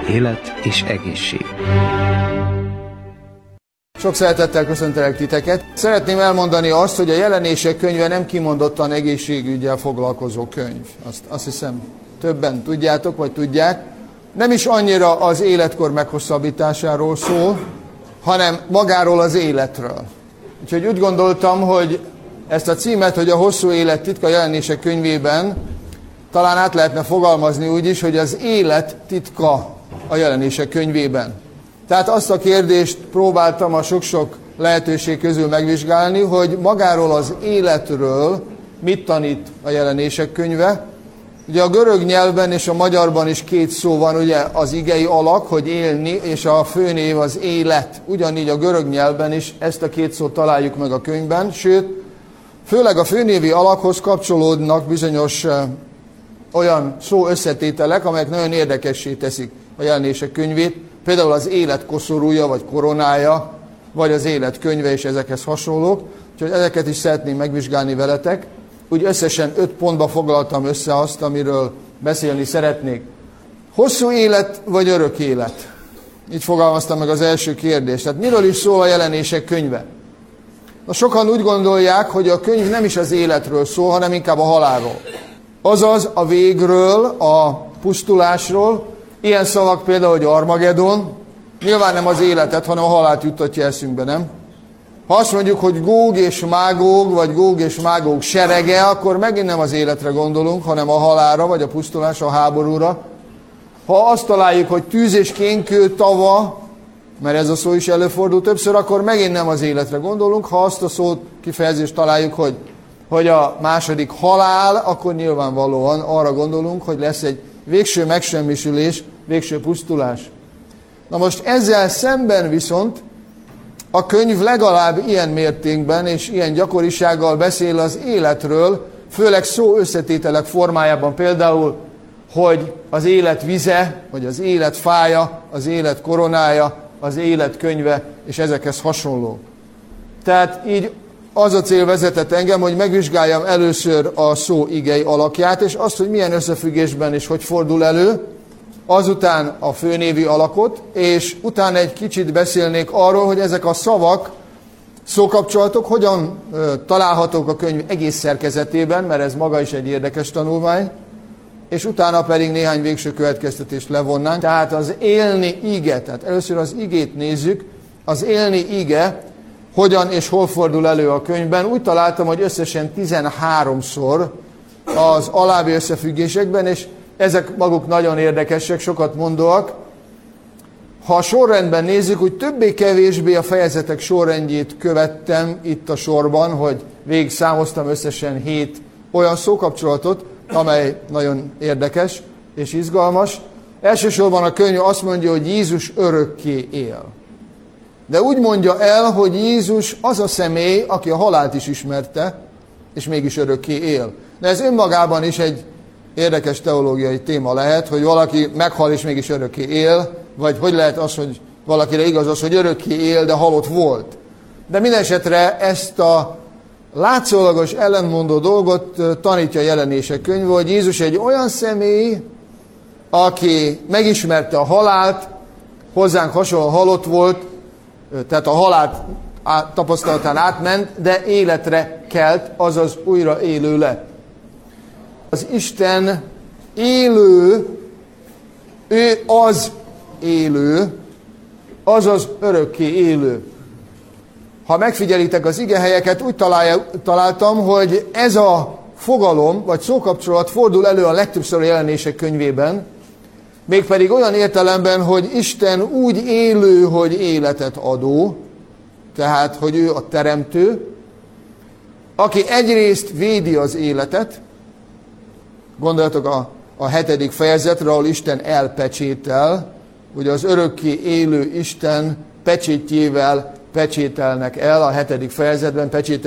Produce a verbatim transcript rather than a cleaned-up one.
Élet és egészség. Sok szeretettel köszöntelek titeket. Szeretném elmondani azt, hogy a Jelenések könyve nem kimondottan egészségüggyel foglalkozó könyv. Azt, azt hiszem többen tudjátok, vagy tudják. Nem is annyira az életkor meghosszabbításáról szól, hanem magáról az életről. Úgyhogy úgy gondoltam, hogy ezt a címet, hogy a hosszú élet titka Jelenések könyvében talán át lehetne fogalmazni úgy is, hogy az élet titka a Jelenések könyvében. Tehát azt a kérdést próbáltam a sok-sok lehetőség közül megvizsgálni, hogy magáról az életről mit tanít a Jelenések könyve. Ugye a görög nyelvben és a magyarban is két szó van, ugye az igei alak, hogy élni, és a főnév az élet. Ugyanígy a görög nyelvben is ezt a két szót találjuk meg a könyvben, sőt, főleg a főnévi alakhoz kapcsolódnak bizonyos uh, olyan szó összetételek, amelyek nagyon érdekessé teszik a Jelenések könyvét, például az élet koszorúja, vagy koronája, vagy az élet könyve, és ezekhez hasonlók. Úgyhogy ezeket is szeretném megvizsgálni veletek. Úgy összesen öt pontba foglaltam össze azt, amiről beszélni szeretnék. Hosszú élet, vagy örök élet? Így fogalmaztam meg az első kérdést. Tehát miről is szól a Jelenések könyve? Na, sokan úgy gondolják, hogy a könyv nem is az életről szól, hanem inkább a halálról. Azaz a végről, a pusztulásról. Ilyen szavak például, hogy Armagedon, nyilván nem az életet, hanem a halált juttatja eszünkbe, nem? Ha azt mondjuk, hogy Góg és Mágóg, vagy Góg és Mágóg serege, akkor megint nem az életre gondolunk, hanem a halálra, vagy a pusztulásra, a háborúra. Ha azt találjuk, hogy tűz és kénkő tava, mert ez a szó is előfordul többször, akkor megint nem az életre gondolunk. Ha azt a szót, kifejezést találjuk, hogy, hogy a második halál, akkor nyilvánvalóan arra gondolunk, hogy lesz egy végső megsemmisülés, végső pusztulás. Na most ezzel szemben viszont a könyv legalább ilyen mértékben és ilyen gyakorisággal beszél az életről, főleg szó összetételek formájában, például, hogy az élet vize, vagy az élet fája, az élet koronája, az élet könyve, és ezekhez hasonló. Tehát így az a cél vezetett engem, hogy megvizsgáljam először a szó igei alakját, és azt, hogy milyen összefüggésben és hogy fordul elő, azután a főnévi alakot, és utána egy kicsit beszélnék arról, hogy ezek a szavak, szókapcsolatok hogyan ö, találhatók a könyv egész szerkezetében, mert ez maga is egy érdekes tanulmány, és utána pedig néhány végső következtetést levonnánk. Tehát az élni ige, tehát először az igét nézzük, az élni ige hogyan és hol fordul elő a könyvben. Úgy találtam, hogy összesen tizenháromszor az alábbi összefüggésekben, és ezek maguk nagyon érdekesek, sokat mondóak. Ha a sorrendben nézzük, úgy többé-kevésbé a fejezetek sorrendjét követtem itt a sorban, hogy végig számoztam összesen hét olyan szókapcsolatot, amely nagyon érdekes és izgalmas. Elsősorban a könyv azt mondja, hogy Jézus örökké él. De úgy mondja el, hogy Jézus az a személy, aki a halált is ismerte, és mégis örökké él. De ez önmagában is egy érdekes teológiai téma lehet, hogy valaki meghal és mégis örökké él, vagy hogy lehet az, hogy valakire igaz az, hogy örökké él, de halott volt. De minden esetre ezt a látszólagos ellentmondó dolgot tanítja a Jelenések könyve, hogy Jézus egy olyan személy, aki megismerte a halált, hozzánk hasonlóan halott volt, tehát a halált tapasztalatán átment, de életre kelt, azaz újra élő lett. Az Isten élő, ő az élő, azaz örökké élő. Ha megfigyelitek az igehelyeket, úgy találja, találtam, hogy ez a fogalom, vagy szókapcsolat fordul elő a legtöbbször a Jelenések könyvében, mégpedig olyan értelemben, hogy Isten úgy élő, hogy életet adó, tehát, hogy ő a teremtő, aki egyrészt védi az életet, gondoljatok a, a hetedik fejezetre, ahol Isten elpecsétel, ugye az örökké élő Isten pecsétjével pecsételnek el, a hetedik fejezetben pecsétel